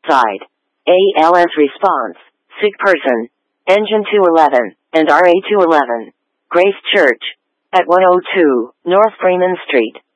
Side. ALS response. Sick person. Engine 211, and RA 211. Grace Church. At 102 North Freeman Street.